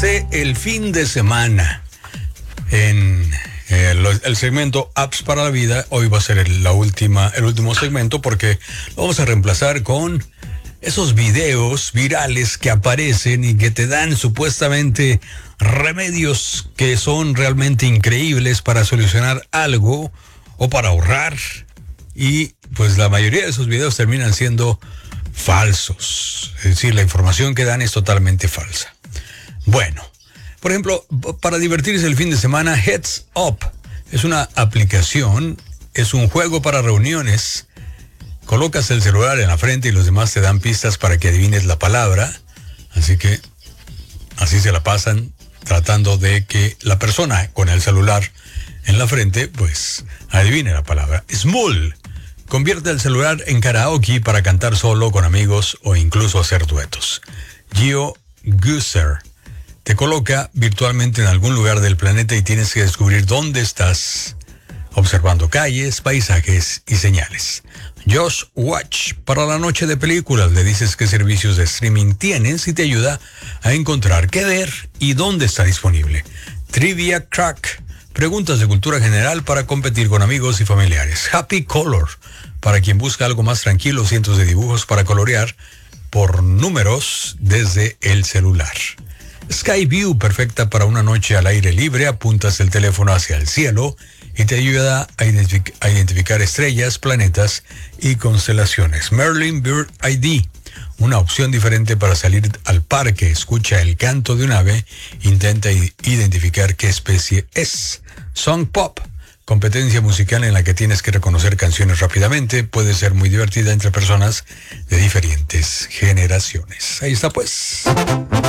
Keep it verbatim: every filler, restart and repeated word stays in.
del fin de semana. En eh, lo- el segmento Apps para la Vida, hoy va a ser el, la última, el último segmento porque lo vamos a reemplazar con esos videos virales que aparecen y que te dan supuestamente remedios que son realmente increíbles para solucionar algo o para ahorrar. Y pues la mayoría de esos videos terminan siendo falsos. Es decir, la información que dan es totalmente falsa. Bueno, por ejemplo, p- para divertirse el fin de semana, Heads Up es una aplicación, es un juego para reuniones. Colocas el celular en la frente y los demás te dan pistas para que adivines la palabra. Así que así se la pasan tratando de que la persona con el celular en la frente, pues, adivine la palabra. Small. Convierte el celular en karaoke para cantar solo, con amigos o incluso hacer duetos. Geo Gooser te coloca virtualmente en algún lugar del planeta y tienes que descubrir dónde estás, observando calles, paisajes y señales. Josh Watch, para la noche de películas, le dices qué servicios de streaming tienes y te ayuda a encontrar qué ver y dónde está disponible. Trivia Crack, preguntas de cultura general para competir con amigos y familiares. Happy Color, para quien busca algo más tranquilo, cientos de dibujos para colorear por números desde el celular. Sky View, perfecta para una noche al aire libre, apuntas el teléfono hacia el cielo y te ayuda a, identific- a identificar estrellas, planetas y constelaciones. Merlin Bird I D, una opción diferente para salir al parque. Escucha el canto de un ave, intenta i- identificar qué especie es. Song Pop, competencia musical en la que tienes que reconocer canciones rápidamente. Puede ser muy divertida entre personas de diferentes generaciones. Ahí está pues.